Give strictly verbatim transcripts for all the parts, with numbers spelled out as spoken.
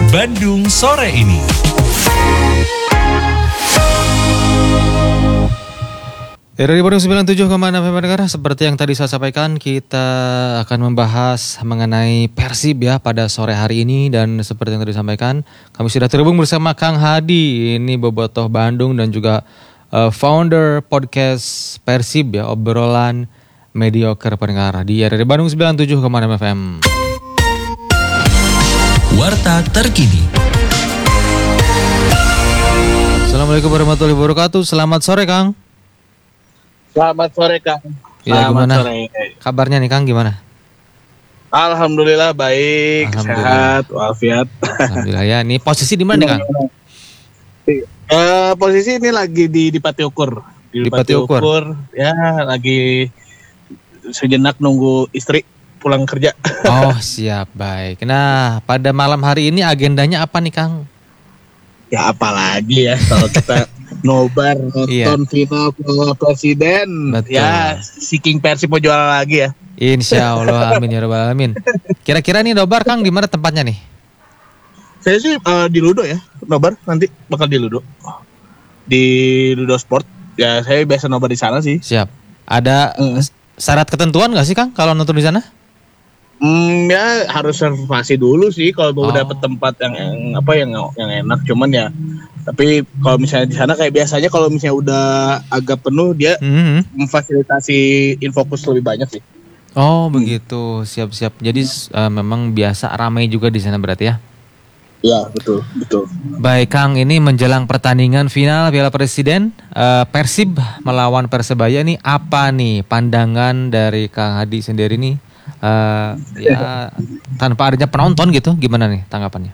Bandung sore ini. Radio Bandung sembilan puluh tujuh koma enam F M Negara, seperti yang tadi saya sampaikan, kita akan membahas mengenai Persib ya pada sore hari ini. Dan seperti yang tadi disampaikan, kami sudah terhubung bersama Kang Hadi, ini bobotoh Bandung dan juga uh, founder podcast Persib ya, obrolan mediocre pendengar di Radio Bandung sembilan puluh tujuh koma enam F M. Warta terkini. Assalamualaikum warahmatullahi wabarakatuh. Selamat sore Kang. Selamat sore Kang. Ya, Selamat gimana sore. Kabarnya nih Kang, gimana? Alhamdulillah baik, Alhamdulillah. sehat, walafiat. Alhamdulillah ya. Ini posisi di mana Kang? Uh, posisi ini lagi di di Pati Ukur. Di Pati Ukur. Ya, lagi sejenak nunggu istri pulang kerja. Oh siap, baik. Nah pada malam hari ini agendanya apa nih Kang? Ya apalagi ya kalau kita nobar nonton Iya. final Piala Presiden. Betul. Ya si King Persib mau juara lagi ya. Insya Allah, amin ya rabbal alamin. Kira-kira nih nobar Kang di mana tempatnya nih? Saya sih uh, di Ludo ya, nobar nanti bakal di Ludo. Di Ludo Sport. Ya saya biasa nobar di sana sih. Siap. Ada Mm. syarat ketentuan nggak sih Kang kalau nonton di sana? Hmm, ya harus reservasi dulu sih kalau Oh. mau dapet tempat yang, yang apa yang yang enak. Cuman ya, tapi kalau misalnya di sana kayak biasanya kalau misalnya udah agak penuh dia Mhm. memfasilitasi infokus lebih banyak sih. Oh begitu, siap-siap. Jadi uh, memang biasa ramai juga di sana berarti ya. Ya betul betul. Baik Kang, ini menjelang pertandingan final Piala Presiden, uh, Persib melawan Persebaya nih, apa nih pandangan dari Kang Hadi sendiri nih? Uh, ya tanpa adanya penonton gitu, gimana nih tanggapannya?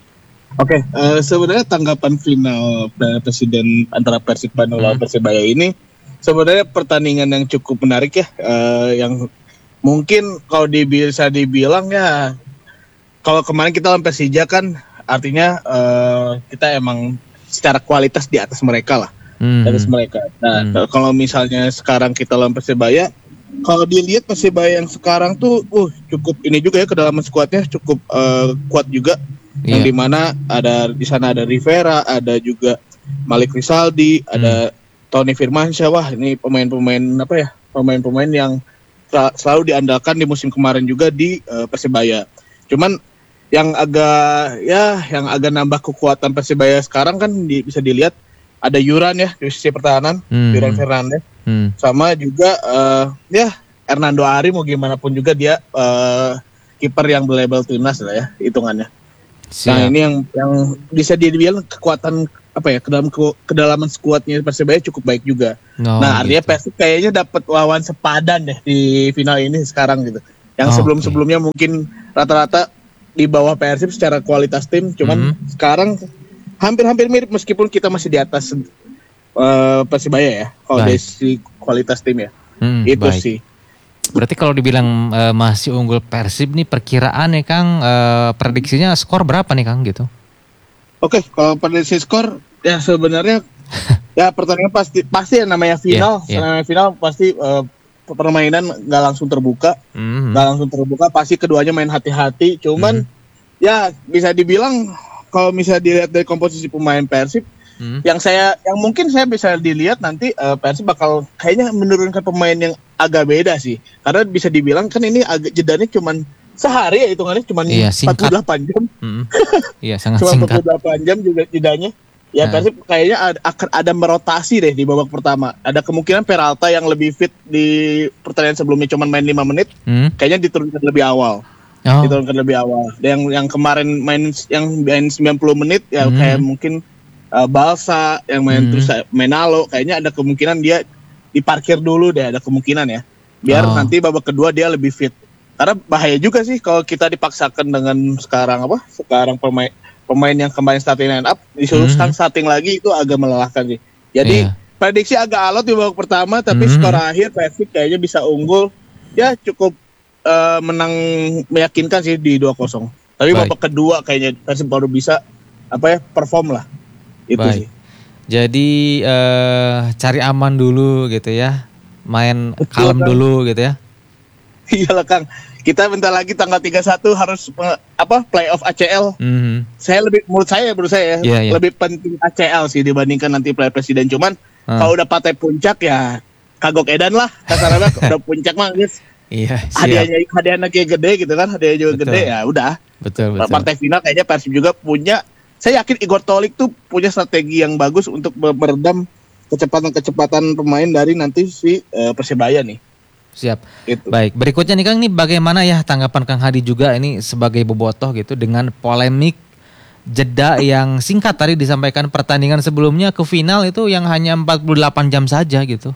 Oke, eh, sebenarnya tanggapan final Piala Presiden antara Persib Bandung lawan Hmm. Persebaya ini sebenarnya pertandingan yang cukup menarik ya, eh, yang mungkin kalau di, bisa dibilang ya, kalau kemarin kita lawan Persija kan artinya eh, kita emang secara kualitas di atas mereka lah, Hmm. di atas mereka. Nah, Hmm. kalau misalnya sekarang kita lawan Persebaya, kalau dilihat Persebaya yang sekarang tuh, uh cukup ini juga ya, kedalaman skuadnya cukup eh, kuat juga. Yang Iya. dimana ada di sana ada Rivera, ada juga Malik Rizaldi, ada Tony Firmansyah. Wah, ini pemain-pemain apa ya? Pemain-pemain yang sel- selalu diandalkan di musim kemarin juga di eh, Persebaya. Cuman yang agak ya, yang agak nambah kekuatan Persebaya sekarang kan di- bisa dilihat ada Yuran ya di sisi pertahanan, Hmm. Yuran Fernandes, Hmm. sama juga eh, ya Hernando Ari, mau gimana pun juga dia eh, kiper yang berlabel timnas lah ya hitungannya. Siap. Nah ini yang yang bisa dibilang kekuatan apa ya, kedalaman kedalaman skuadnya Persebaya cukup baik juga. Oh, nah artinya gitu. Persib kayaknya dapat lawan sepadan deh di final ini sekarang gitu. Yang Oh, sebelum-sebelumnya mungkin rata-rata di bawah Persib secara kualitas tim, cuman Mhm. sekarang hampir-hampir mirip meskipun kita masih di atas eh, Persebaya ya kalau Baik. dari sisi kualitas tim ya. Hmm, Itu baik. sih. Berarti kalau dibilang eh, masih unggul Persib nih, perkiraan ya Kang, eh, prediksinya skor berapa nih Kang gitu? Oke, kalau prediksi skor ya sebenarnya ya pertandingan pasti pasti yang namanya final, Iya, iya. namanya final pasti eh, permainan nggak langsung terbuka, Hmm. nggak langsung terbuka, pasti keduanya main hati-hati. Cuman ya bisa dibilang kalau misalnya dilihat dari komposisi pemain Persib, Hmm. yang saya yang mungkin saya bisa dilihat nanti eh, Persib bakal kayaknya menurunkan pemain yang agak beda sih, karena bisa dibilang kan ini agak jedanya cuman sehari ya, hitungannya cuman Iya, singkat. empat puluh delapan jam. Hmm. Iya sangat Cuma singkat. empat puluh delapan jam juga jedanya. Ya Nah. Persib kayaknya ada, akan ada merotasi deh di babak pertama. Ada kemungkinan Peralta yang lebih fit di pertandingan sebelumnya cuma main lima menit, Hmm. kayaknya diturunkan lebih awal. Oh. Diturunkan lebih awal. Dan yang yang kemarin main yang main sembilan puluh menit ya Hmm. kayak mungkin uh, Balsa yang main Hmm. terus Menalo, kayaknya ada kemungkinan dia diparkir dulu deh, ada kemungkinan ya. Biar Oh. nanti babak kedua dia lebih fit. Karena bahaya juga sih kalau kita dipaksakan dengan sekarang apa? Sekarang pemain pemain yang kemarin starting line up disuruh Hmm. starting lagi, itu agak melelahkan sih. Jadi Iya. prediksi agak alot di babak pertama, tapi Hmm. skor akhir Persib kayaknya bisa unggul. Ya cukup eh, menang meyakinkan sih di dua kosong. Tapi Baik. babak kedua kayaknya Persib baru bisa apa ya, perform lah. Itu Baik. sih. Jadi eh, cari aman dulu gitu ya, main Betul, kalem Kang. dulu gitu ya. Iyalah Kang, kita bentar lagi tanggal tiga puluh satu harus apa playoff A C L. Mhm. Saya lebih menurut saya menurut saya Iya, iya. lebih penting A C L sih dibandingkan nanti Piala Presiden. Cuman Ah. kalau udah partai puncak ya kagok edan lah kasarnya. Udah puncak mah guys. Iya, siap. Hadiahnya hadiahnya kayak gede gitu kan, hadiahnya juga Betul. gede ya udah. Betul, betul. Partai final kayaknya Persib juga punya, saya yakin Igor Tolik tuh punya strategi yang bagus untuk meredam kecepatan-kecepatan pemain dari nanti si uh, Persebaya nih. Siap. Gitu. Baik, berikutnya nih Kang, nih bagaimana ya tanggapan Kang Hadi juga ini sebagai bobotoh gitu dengan polemik jeda yang singkat tadi disampaikan pertandingan sebelumnya ke final itu yang hanya empat puluh delapan jam saja gitu.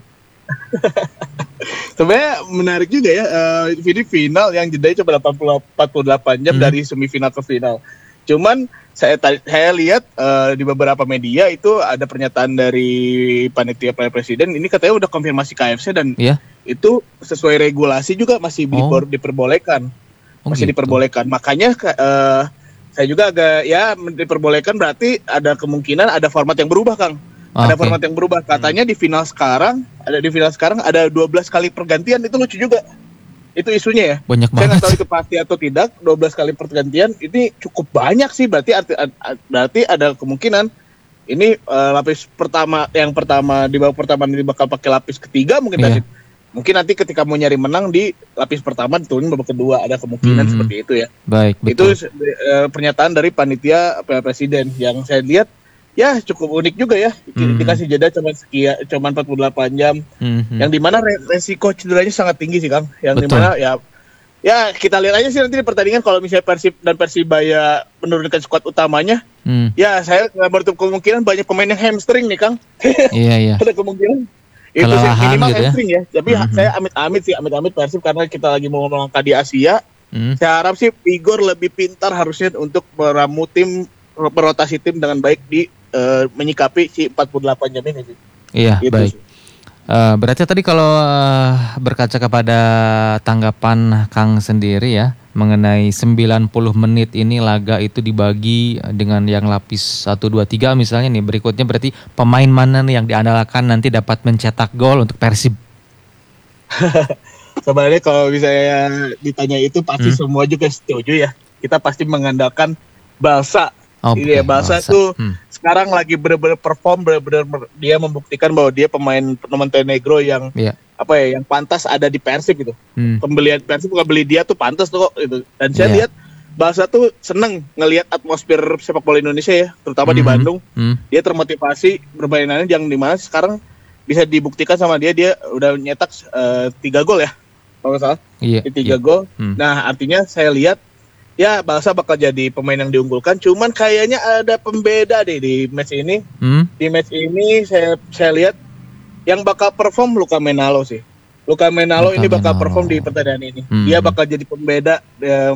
Sebenarnya menarik juga ya, uh, ini final yang jedanya cuma empat puluh delapan jam Hmm. dari semifinal ke final. Cuman saya tadi saya lihat uh, di beberapa media itu ada pernyataan dari panitia Piala Presiden ini katanya udah konfirmasi K F C dan Iya. itu sesuai regulasi juga masih Oh. diper- diperbolehkan. Oh, Masih gitu. diperbolehkan. Makanya uh, saya juga agak ya diperbolehkan berarti ada kemungkinan ada format yang berubah, Kang. Ah, Ada oke. format yang berubah. Katanya di final sekarang, ada di final sekarang ada dua belas kali pergantian, itu lucu juga. Itu isunya ya. Banyak Saya nggak banget. tahu itu pasti atau tidak, dua belas kali pergantian ini cukup banyak sih, berarti arti, ad- ad- berarti ada kemungkinan ini uh, lapis pertama yang pertama di babak pertama ini bakal pakai lapis ketiga mungkin Iya. tadi. Mungkin nanti ketika mau nyari menang di lapis pertama diturunin babak kedua, ada kemungkinan Mhm. seperti itu ya. Baik, Itu betul. uh, pernyataan dari panitia Piala Presiden yang saya lihat ya cukup unik juga ya. Di- Mhm. Dikasih jeda cuma sekian, cuma empat puluh delapan jam. Mhm. Yang dimana re- resiko cederanya sangat tinggi sih, Kang. Yang Betul. dimana ya ya kita lihat aja sih nanti di pertandingan kalau misalnya Persib dan Persibaya menurunkan skuad utamanya, Hmm. ya saya nggak menutup kemungkinan banyak pemain yang hamstring nih, Kang. Iya, iya. Ada kemungkinan itu sih Kelelahan minimal gitu ya. hamstring ya. Tapi Mhm. saya amit-amit sih, amit-amit Persib karena kita lagi mau melangkah di Asia. Hmm. Saya harap sih Igor lebih pintar harusnya untuk meramu tim, merotasi tim dengan baik di eh, menyikapi si empat puluh delapan jam ini sih. Iya, Gitu baik. sih. Eh, berarti tadi kalau eh, berkaca kepada tanggapan Kang sendiri ya mengenai sembilan puluh menit ini laga itu dibagi dengan yang lapis satu dua tiga misalnya nih, berikutnya berarti pemain mana nih yang diandalkan nanti dapat mencetak gol untuk Persib? Sebenarnya kalau misalnya ditanya itu pasti Hmm. semua juga setuju ya. Kita pasti mengandalkan Barca. Oh, Iya, oke, Barca Barca. tuh Hmm. sekarang lagi benar-benar perform, benar-benar mer- dia membuktikan bahwa dia pemain Montenegro yang Iya. apa ya, yang pantas ada di Persib gitu. Hmm. Pembelian Persib bukan beli dia tuh pantas tuh kok gitu. Dan saya Iya. lihat Barca tuh seneng ngelihat atmosfer sepak bola Indonesia ya, terutama di Mhm. Bandung. Hmm. Dia termotivasi permainannya yang dimana sekarang bisa dibuktikan sama dia, dia udah nyetak eh, tiga gol ya kalau nggak salah, Iya. di tiga iya. gol. Hmm. Nah artinya saya lihat ya Barca bakal jadi pemain yang diunggulkan. Cuman kayaknya ada pembeda deh di match ini. Hmm. Di match ini saya saya lihat yang bakal perform Luka Menalo sih. Luka Menalo Luka ini bakal Menalo. perform di pertandingan ini. Hmm. Dia bakal jadi pembeda eh,